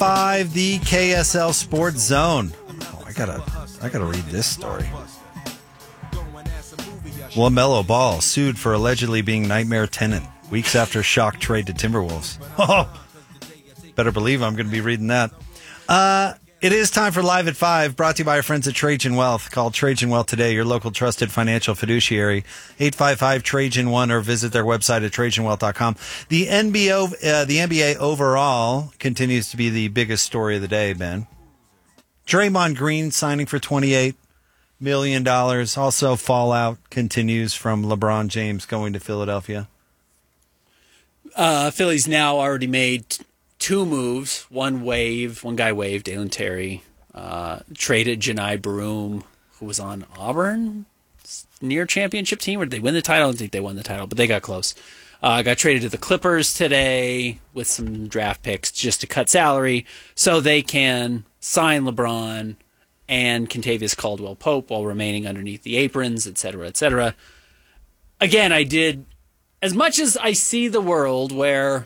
5, the KSL Sports Zone. Oh, I gotta read this story. LaMelo Ball sued for allegedly being nightmare tenant weeks after shock trade to Timberwolves. Oh, better believe I'm going to be reading that. It is time for Live at 5, brought to you by our friends at Trajan Wealth. Call Trajan Wealth today, your local trusted financial fiduciary, 855-TRAJAN1, or visit their website at TrajanWealth.com. The NBA overall continues to be the biggest story of the day, Ben. Draymond Green signing for $28 million. Also, fallout continues from LeBron James going to Philadelphia. Philly's now already made two moves. One guy waived, Dalen Terry. Traded Janai Baroum, who was on Auburn, near championship team. Or did they win the title? I don't think they won the title, but they got close. Got traded to the Clippers today with some draft picks just to cut salary so they can sign LeBron and Kentavious Caldwell-Pope while remaining underneath the aprons, et cetera, et cetera. Again, as much as I see the world where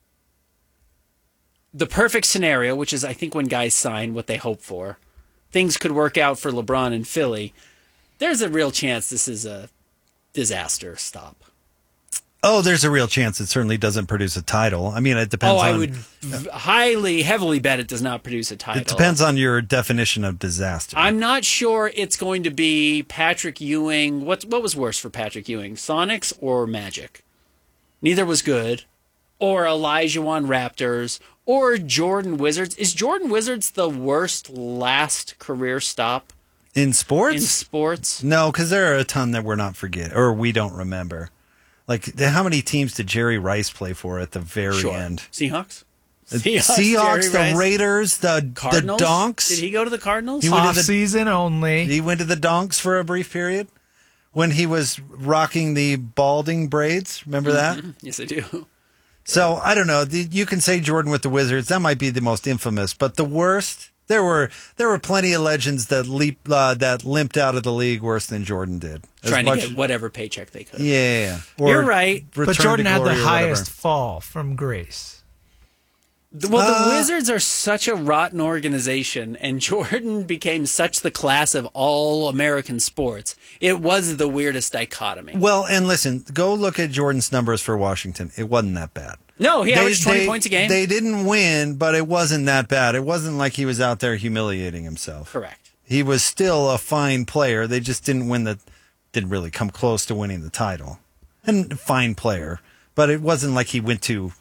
the perfect scenario, which is I think when guys sign what they hope for, things could work out for LeBron and Philly, there's a real chance this is a disaster stop. Oh, there's a real chance it certainly doesn't produce a title. I mean, it depends on... I would heavily bet it does not produce a title. It depends on your definition of disaster. I'm not sure it's going to be Patrick Ewing. What was worse for Patrick Ewing, Sonics or Magic? Neither was good. Or Olajuwon Raptors, or Jordan Wizards. Is Jordan Wizards the worst last career stop? In sports? In sports? No, because there are a ton that we're not forgetting, or we don't remember. Like, how many teams did Jerry Rice play for at the very end? Seahawks? Seahawks, the Raiders, the Donks. Did he go to the Cardinals? Off-season only. He went to the Donks for a brief period when he was rocking the balding braids. Remember that? Yes, I do. So, I don't know. You can say Jordan with the Wizards. That might be the most infamous. But the worst, there were plenty of legends that limped out of the league worse than Jordan did. Trying to get whatever paycheck they could. Yeah. You're right. But Jordan had the highest fall from grace. Well, the Wizards are such a rotten organization, and Jordan became such the class of all American sports. It was the weirdest dichotomy. Well, and listen, go look at Jordan's numbers for Washington. It wasn't that bad. No, he averaged 20 points a game. They didn't win, but it wasn't that bad. It wasn't like he was out there humiliating himself. Correct. He was still a fine player. They just didn't really come close to winning the title. And fine player. But it wasn't like he went to,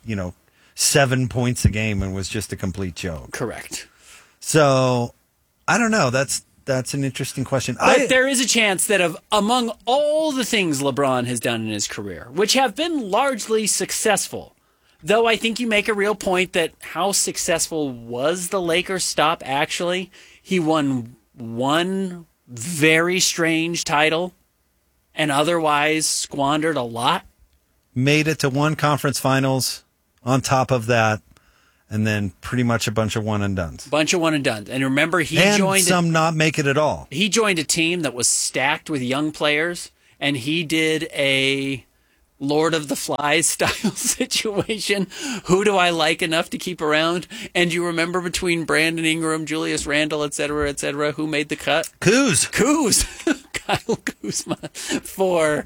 7 points a game and was just a complete joke. Correct. So, I don't know. That's an interesting question. But there is a chance that among all the things LeBron has done in his career, which have been largely successful, though I think you make a real point that how successful was the Lakers stop actually? He won one very strange title and otherwise squandered a lot. Made it to one conference finals on top of that, and then pretty much a bunch of one and dones. And remember, some not make it at all. He joined a team that was stacked with young players, and he did a Lord of the Flies style situation. Who do I like enough to keep around? And you remember between Brandon Ingram, Julius Randle, et cetera, who made the cut? Kuz. Kyle Kuzma for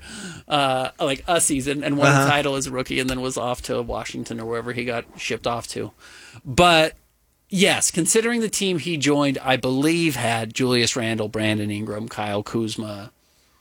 a season and won a title as a rookie and then was off to Washington or wherever he got shipped off to. But yes, considering the team he joined, I believe had Julius Randle, Brandon Ingram, Kyle Kuzma,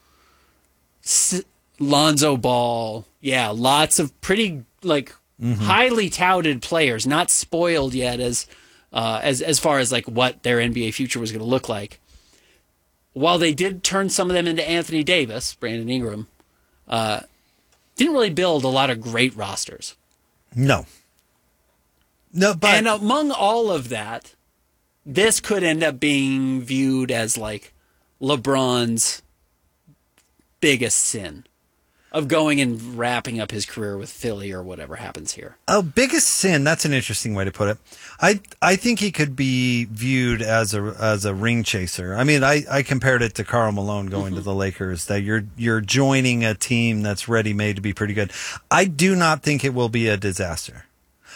Lonzo Ball. Yeah, lots of pretty highly touted players, not spoiled yet as far as what their NBA future was going to look like. While they did turn some of them into Anthony Davis, Brandon Ingram, didn't really build a lot of great rosters. No, but and among all of that, this could end up being viewed as LeBron's biggest sin of going and wrapping up his career with Philly or whatever happens here. Oh, biggest sin. That's an interesting way to put it. I think he could be viewed as a ring chaser. I mean, I compared it to Karl Malone going to the Lakers, that you're joining a team that's ready-made to be pretty good. I do not think it will be a disaster.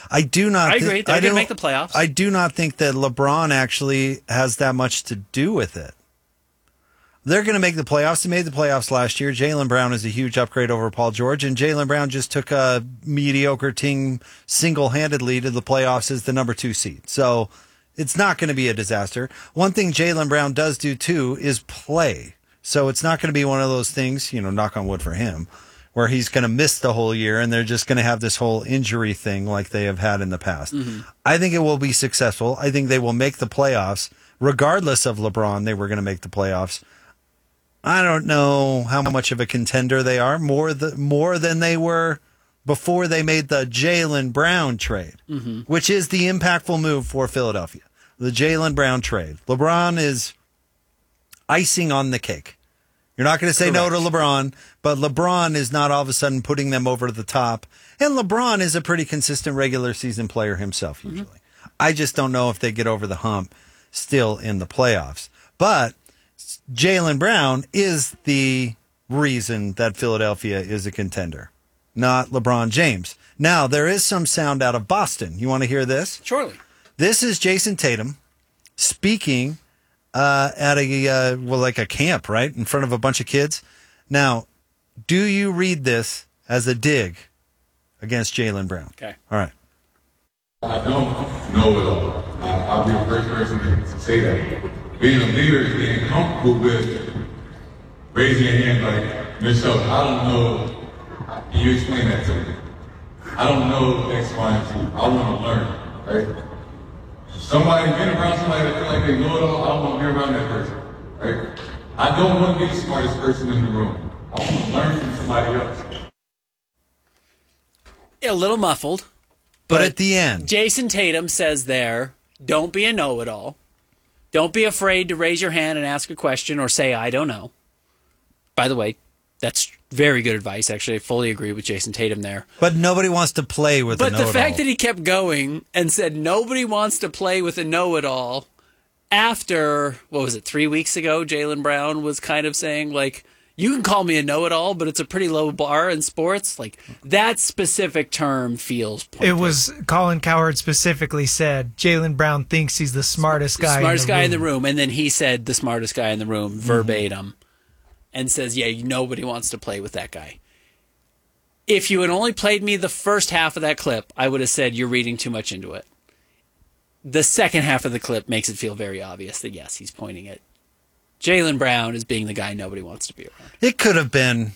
I do not. I agree. They're going to make the playoffs. I do not think that LeBron actually has that much to do with it. They're going to make the playoffs. They made the playoffs last year. Jaylen Brown is a huge upgrade over Paul George, and Jaylen Brown just took a mediocre team single-handedly to the playoffs as the number 2 seed. So it's not going to be a disaster. One thing Jaylen Brown does do, too, is play. So it's not going to be one of those things, knock on wood for him, where he's going to miss the whole year and they're just going to have this whole injury thing like they have had in the past. Mm-hmm. I think it will be successful. I think they will make the playoffs. Regardless of LeBron, they were going to make the playoffs. I don't know how much of a contender they are, more than they were before they made the Jaylen Brown trade, which is the impactful move for Philadelphia. The Jaylen Brown trade. LeBron is icing on the cake. You're not going to say no to LeBron, but LeBron is not all of a sudden putting them over the top. And LeBron is a pretty consistent regular season player himself, usually. I just don't know if they get over the hump still in the playoffs. But Jaylen Brown is the reason that Philadelphia is a contender, not LeBron James. Now, there is some sound out of Boston. You want to hear this? Surely. This is Jason Tatum speaking at a camp, right, in front of a bunch of kids. Now, do you read this as a dig against Jaylen Brown? Okay. All right. I don't know it all. I'll be the first person to say that. Being a leader is being comfortable with raising your hand like, Michelle, I don't know. Can you explain that to me? I don't know X, Y, and Z. I want to learn, right? Somebody, being around somebody that feel like they know it all, I don't want to be around that person, right? I don't want to be the smartest person in the room. I want to learn from somebody else. A little muffled. But at the end, Jason Tatum says there, don't be a know-it-all. Don't be afraid to raise your hand and ask a question or say, I don't know. By the way, that's very good advice. Actually, I fully agree with Jason Tatum there. But nobody wants to play with a know-it-all. But the fact that he kept going and said nobody wants to play with a know-it-all after, 3 weeks ago, Jaylen Brown was kind of saying, like, you can call me a know-it-all, but it's a pretty low bar in sports. Like, that specific term feels pointless. It was Colin Cowherd specifically said Jaylen Brown thinks he's the smartest guy in the room. And then he said the smartest guy in the room verbatim and says, yeah, nobody wants to play with that guy. If you had only played me the first half of that clip, I would have said you're reading too much into it. The second half of the clip makes it feel very obvious that, yes, he's pointing at Jaylen Brown as being the guy nobody wants to be around. It could have been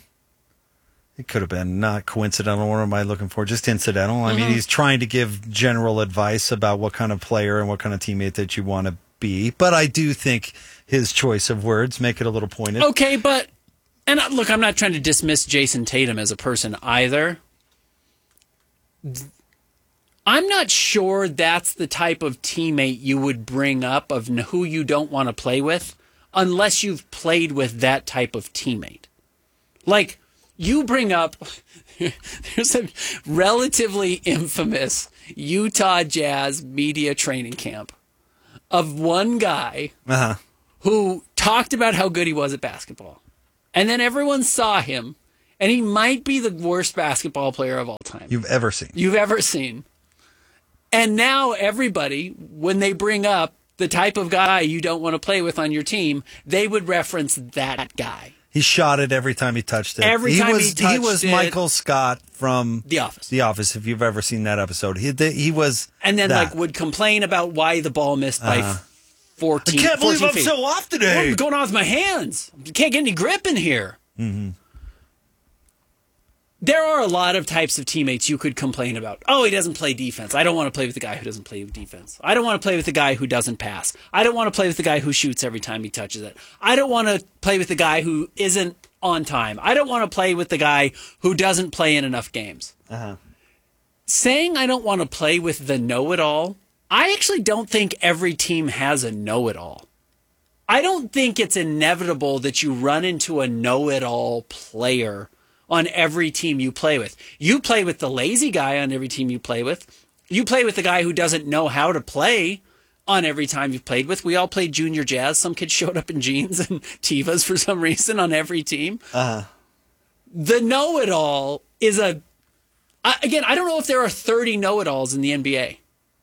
not coincidental. What am I looking for? Just incidental. I mean, he's trying to give general advice about what kind of player and what kind of teammate that you want to be. But I do think his choice of words make it a little pointed. Okay, and look, I'm not trying to dismiss Jason Tatum as a person either. I'm not sure that's the type of teammate you would bring up of who you don't want to play with unless you've played with that type of teammate. Like, you bring up, there's a relatively infamous Utah Jazz media training camp of one guy who talked about how good he was at basketball. And then everyone saw him, and he might be the worst basketball player of all time. You've ever seen. And now everybody, when they bring up the type of guy you don't want to play with on your team, they would reference that guy. He shot it every time he touched it. He was Michael Scott from The Office. The Office, if you've ever seen that episode. He was And then that. would complain about why the ball missed by 14 I can't believe I'm feet. so off today. What's going on with my hands? You can't get any grip in here. Mm-hmm. There are a lot of types of teammates you could complain about. Oh, he doesn't play defense. I don't want to play with the guy who doesn't play defense. I don't want to play with the guy who doesn't pass. I don't want to play with the guy who shoots every time he touches it. I don't want to play with the guy who isn't on time. I don't want to play with the guy who doesn't play in enough games. Saying I don't want to play with the know-it-all, I actually don't think every team has a know-it-all. I don't think it's inevitable that you run into a know-it-all player on every team you play with. You play with the lazy guy on every team you play with. You play with the guy who doesn't know how to play on every time you've played with. We all played junior jazz. Some kids showed up in jeans and Tevas for some reason on every team. The know-it-all is a Again, I don't know if there are 30 know-it-alls in the NBA.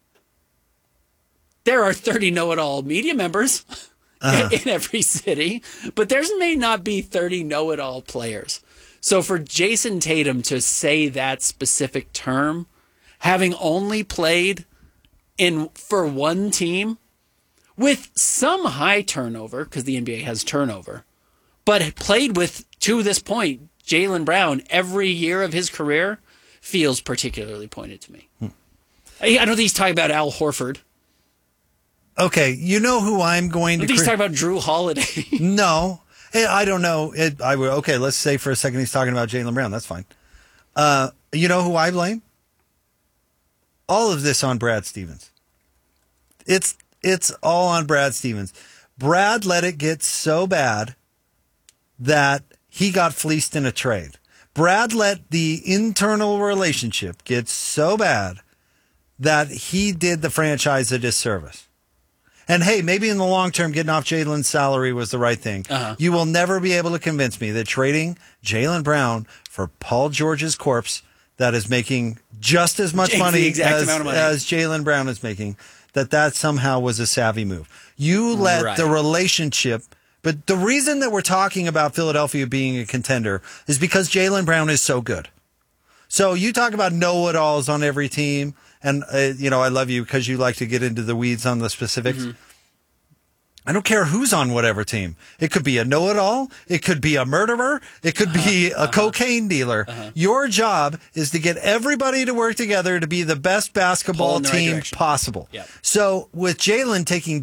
There are 30 know-it-all media members in every city, but there may not be 30 know-it-all players. So for Jason Tatum to say that specific term, having only played for one team with some high turnover, because the NBA has turnover, but played with, to this point, Jaylen Brown every year of his career, feels particularly pointed to me. I don't think he's talking about Al Horford. Okay, you know who I'm going to... I think he's talking about Drew Holiday. No, I don't know. Okay, let's say for a second he's talking about Jaylen Brown. That's fine. You know who I blame? All of this on Brad Stevens. It's all on Brad Stevens. Brad let it get so bad that he got fleeced in a trade. Brad let the internal relationship get so bad that he did the franchise a disservice. And hey, maybe in the long term, getting off Jaylen's salary was the right thing. You will never be able to convince me that trading Jaylen Brown for Paul George's corpse that is making just as much money as Jaylen Brown is making, that somehow was a savvy move. You let the relationship... But the reason that we're talking about Philadelphia being a contender is because Jaylen Brown is so good. So you talk about know-it-alls on every team, and I love you because you like to get into the weeds on the specifics. Mm-hmm. I don't care who's on whatever team. It could be a know-it-all. It could be a murderer. It could be a cocaine dealer. Your job is to get everybody to work together to be the best basketball team possible. Yep. So with Jason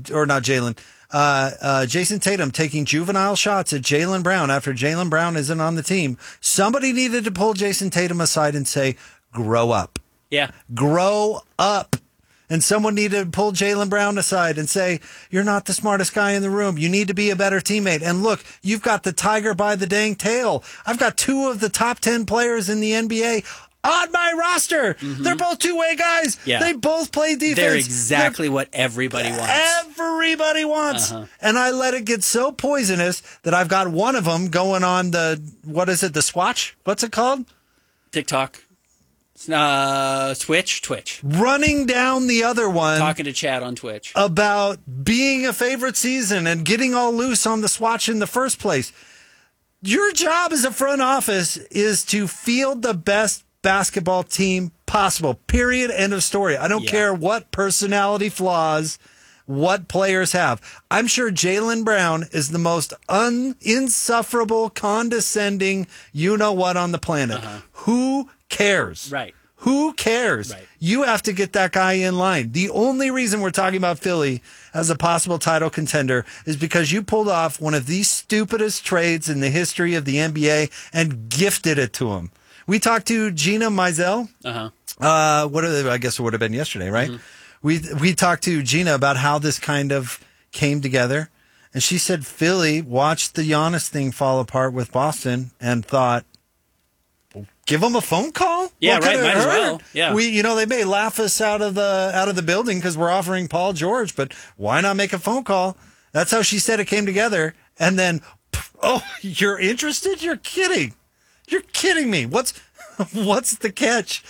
Tatum taking juvenile shots at Jaylen Brown after Jaylen Brown isn't on the team, somebody needed to pull Jason Tatum aside and say, grow up. Yeah. Grow up. And someone needed to pull Jaylen Brown aside and say, you're not the smartest guy in the room. You need to be a better teammate. And look, you've got the tiger by the dang tail. I've got 2 of the top 10 players in the NBA on my roster. Mm-hmm. They're both two-way guys. Yeah. They both play defense. They're exactly what everybody wants. Everybody wants. And I let it get so poisonous that I've got one of them going on the Swatch? What's it called? TikTok. Twitch. Running down the other one. Talking to Chad on Twitch. About being a favorite season and getting all loose on the Swatch in the first place. Your job as a front office is to field the best basketball team possible. Period. End of story. I don't care what personality flaws, what players have. I'm sure Jaylen Brown is the most insufferable, condescending, you-know-what on the planet. Who cares? Right. Who cares? Right. You have to get that guy in line. The only reason we're talking about Philly as a possible title contender is because you pulled off one of the stupidest trades in the history of the NBA and gifted it to him. We talked to Gina Mizell. I guess it would have been yesterday, right? We talked to Gina about how this kind of came together. And she said Philly watched the Giannis thing fall apart with Boston and thought, give them a phone call? Yeah, right. Might as well. Yeah. They may laugh us out of the building because we're offering Paul George, but why not make a phone call? That's how she said it came together. And then, you're interested? You're kidding. You're kidding me. What's the catch?